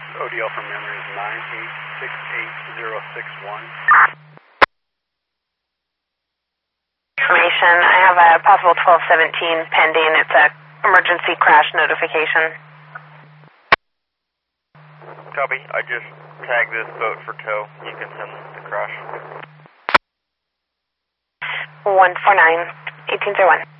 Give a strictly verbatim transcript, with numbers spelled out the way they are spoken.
O D L from memory is nine eight six eight zero six one. Information. I have a possible twelve seventeen pending. It's a emergency crash notification. Copy. I just tagged this boat for tow. You can send the crash. one four nine, eighteen zero one.